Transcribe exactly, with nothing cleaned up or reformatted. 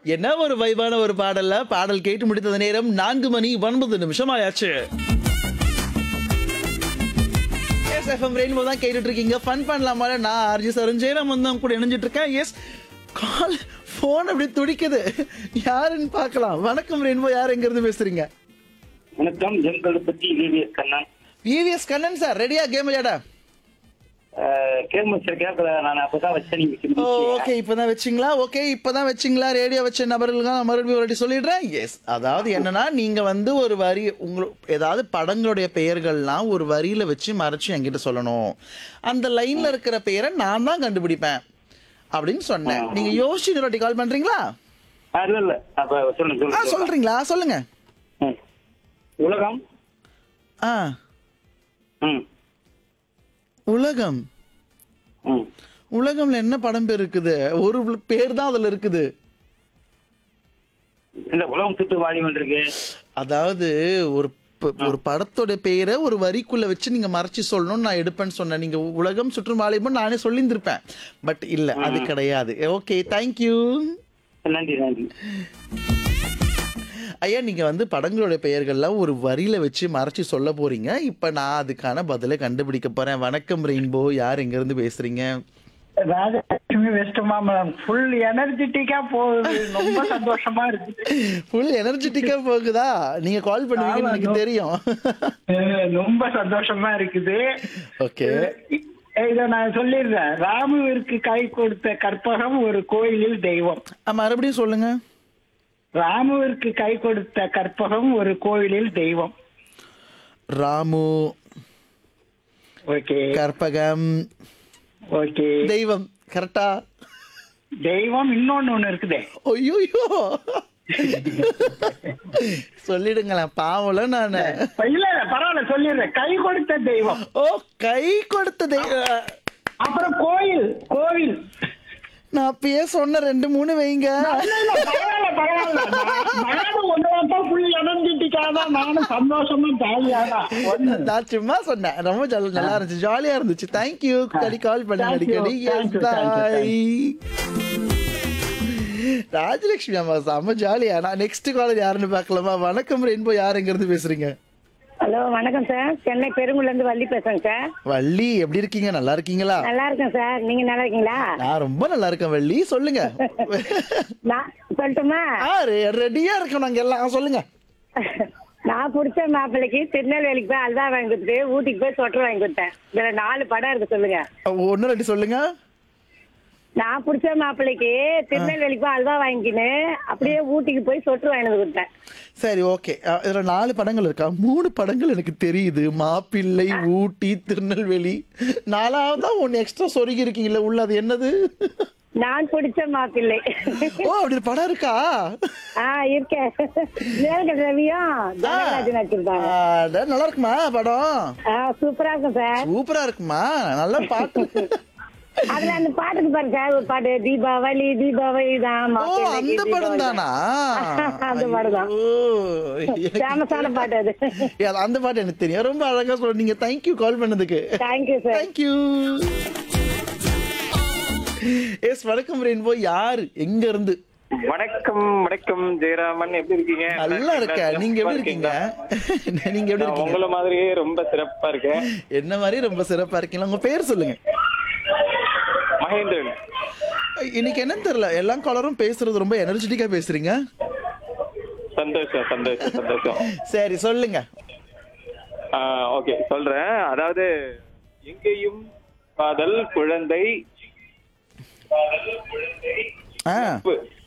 என்ன ஒரு வைபான ஒரு பாடல்ல பாடல் கேட்டு முடித்தது நேரம் நான்கு மணி ஒன்பது நிமிஷம் ஆயாச்சு. எஃப்எம் ரெயின்போ தான் கேட்டுட்டு இருக்கீங்க. ஃபன் பண்ணலாமா? நான் ஆர்ஜி சரண் ஜெயராம் வந்து கூட இணைஞ்சிட்டு இருக்கேன். எஸ், கால் போன் அப்படி துடிக்குது. யாருன்னு பார்க்கலாம். வணக்கம் ரெயின்போ, யார் எங்க இருந்து பேசுறீங்க? வணக்கம், ஜெம்கல்பட்டி VVS Kannan. VVS Kannan sir, ரெடியா கேம் விளையாட? கேம் வச்சிருக்கேன், நான் அப்பதான் வச்சேன். நீங்க ஓகே, இப்பதான் வச்சிங்களா? ஓகே, இப்பதான் வச்சிங்களா? ரேடியோ வச்ச நபர்களுக்கு நான் மறுபடியும் ஒரு வாட்டி சொல்லிடுறேன். எஸ், அதாவது என்னன்னா, நீங்க வந்து ஒரு வரி உங்களுக்கு ஏதாவது படங்களுடைய பெயர்கள்லாம் ஒரு வரியில வச்சு மறைச்சு என்கிட்ட சொல்லணும். அந்த லைன்ல இருக்கிற பெயரை நான் தான் கண்டுபிடிப்பேன் அப்படின்னு சொன்னேன். நீங்க யோசிச்சு ஒரு வாட்டி கால் பண்றீங்களா? இல்ல இல்ல, அப்ப சொல்லுங்க ஆ, சொல்லுங்க. சொல்றீங்களா? சொல்லுங்க. ம். உலகம். ஆ, ம் உலகம். ம் உலகம்ல என்ன படம் பேர் இருக்குது? ஒரு பேர் தான் அதுல இருக்குது. இல்ல, உலகம் சுத்து வாடி இருக்கு. அதாவது ஒரு ப- ஒரு படத்தோட பெயரை ஒரு வரிக்குள்ள வச்சு நீங்க மறைச்சு சொல்லணும்னு நான் எடுப்பேன்னு சொன்னேன். நீங்க உலகம் சுற்றும் வாலிபன் நானே சொல்லியிருந்திருப்பேன். பட் இல்ல, அது கிடையாது. Okay, thank you. நன்றி நன்றி. ஐயா, நீங்க வந்து படங்களோட பெயர்கள்லாம் ஒரு வரியில வச்சு மறைச்சு சொல்ல போறீங்க. இப்ப நான் அதுக்கான பதிலை கண்டுபிடிக்க போறேன். வணக்கம் ரெயின்போ, யார் எங்க இருந்து பேசுறீங்க? ராஜலட்சுமி வெஸ்ட் மாம்பலம். ஃபுல் எனர்ஜெட்டிக்கா போகுது, ரொம்ப சந்தோஷமா இருக்கு. ஃபுல் எனர்ஜெட்டிக்கா போகுதா? நீங்க கால் பண்ணுவீங்கன்னு எனக்கு தெரியும். அஹ் ரொம்ப சந்தோஷமா இருக்குது. ஓகே, இத நான் சொல்லிடுறேன். ராமுவிற்கு கை கொடுத்த கற்பகம் ஒரு கோயிலில் தெய்வம். மறுபடியும் சொல்லுங்க. ராமுவிற்கு கை கொடுத்த கற்பகம் ஒரு கோயிலில் தெய்வம். Ramu, okay Karpagam, okay. தெய்வம். கரெக்டா? தெய்வம் இன்னொன்னு ஒண்ணு இருக்குதே. ஐயோ, சொல்லிடுங்களேன், பாவல நானு. இல்ல இல்ல, பரவாயில்ல, சொல்லிடுறேன். கை கொடுத்த தெய்வம். ஓ, கை கொடுத்த தெய்வம். அப்புறம் கோயில், கோவில். நான் அப்பயே சொன்ன ரெண்டு மூணு வைங்க. இல்ல, இல்ல, பரவாயில்ல, பரவாயில்ல. நான் நானும் ஒன்றுதான் ஃபுல் எனர்ஜெட்டிக்காக நானும் சந்தோஷமா ஜாலியாதான். நான் சும்மா சொன்னேன். ரொம்ப ஜாலி- நல்லா இருந்துச்சு, ஜாலியா இருந்துச்சு. தேங்க்யூ. கடி கால் பண்ணி Thank you, அடிக்கடி. thank you, thank you, பாய். ராஜலட்சுமி அம்மா செம்ம ஜாலியா. நான் நெக்ஸ்ட் காலர் யாருன்னு பார்க்கலாமா? வணக்கம் ரெயின்போ, யார் எங்க இருந்து பேசுறீங்க? ஹலோ, வணக்கம் சார். சென்னை பெருங்குள்ள இருந்து வள்ளி பேசுறேன் சார். வள்ளி, எப்படி இருக்கீங்க? நல்லா இருக்கீங்களா? நல்லா இருக்கேன் சார். நீங்க நல்லா இருக்கீங்களா? நான் ரொம்ப நல்லா இருக்கேன் வள்ளி. சொல்லுங்க. நான் சொல்லட்டுமா? ஆ, ரெ- ரெடியா இருக்கோம் நாங்க எல்லாம். சொல்லுங்க. நான் பிடிச்ச மாப்பிள்ளைக்கு திருநெல்வேலிக்கு போய் அல்வா வாங்கி கொடுத்துட்டு ஊட்டிக்கு போய் சொட்டர் வாங்கி கொடுத்தேன். இதுல நாலு படம் இருக்கு, சொல்லுங்க. ஒன்னு ரெண்டு சொல்லுங்க. நான் பிடிச்ச மாப்பிள்ளைக்கு திருநெல்வேலிக்கு போய் அல்வா வாங்கிக்கின்னு அப்படியே ஊட்டிக்கு போய் சொட்டர் வாங்கி வந்து கொடுத்தேன். சரி, ஓகே. இதுல நாலு படங்கள் இருக்கா? மூணு படங்கள் எனக்கு தெரியுது. மாப்பிள்ளை, ஊட்டி, திருநெல்வேலி. நாலாவதா ஒன்னு எக்ஸ்ட்ரா சொருகி இருக்கீங்கல்ல உள்ள, அது என்னது? நான் பிடிச்ச மாப்பிள்ளை. ஓ, அப்படி ஒரு படம் இருக்கா? ஆ, இருக்கேன். நேரக ரவியும் ஜனகராஜன் நடிச்சிருப்பாங்க. ஆ, நல்லா இருக்குமா படம்? ஆ, சூப்பரா இருக்கும் சார். சூப்பரா இருக்குமா? நல்ல பாட்டு. அதுல அந்த பாட்டுக்கு பாருங்க சார், ஒரு பாட்டு தீபாவளி தீபாவளி தான். ஓ, அந்த படம் தானா? அந்த பாட்டு தான். ஃபேமஸான பாட்டு அது. ஏ, அது அந்த பாட்டு எனக்கு தெரியும். ரொம்ப அழகா சொன்னீங்க. தேங்க்யூ கால் பண்ணதுக்கு. Thank you sir. தேங்க்யூ. எஸ், வணக்கம் ரெயின்போ, யாரு எங்க இருந்து? வணக்கம் வணக்கம் ஜெயராமன், எப்படி இருக்கீங்க? நல்லா இருக்க. நீங்க எப்படி இருக்கீங்க? நீங்க எப்படி நான் இருக்கீங்க? உங்கள மாதிரியே ரொம்ப சிறப்பா இருக்கேன். என்ன மாதிரி ரொம்ப சிறப்பா இருக்கீங்களா? உங்க பேர் சொல்லுங்க. மகேந்திரன். இன்னைக்கு என்னன்னு தெரியல, எல்லா காலரும் பேசுறது ரொம்ப எனர்ஜெட்டிக்கா பேசுறீங்க. சந்தோஷம் சந்தோஷம் சந்தோஷம். சரி, சொல்லுங்க. ஓகே, சொல்றேன். அதாவது, எங்கேயும் காதல் குழந்தை ஆ, நட்பு.